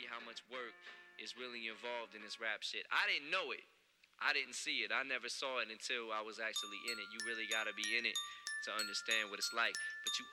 how much work is really involved in this rap shit. I didn't know it. I didn't see it. I never saw it until I was actually in it. You really gotta be in it to understand what it's like. But you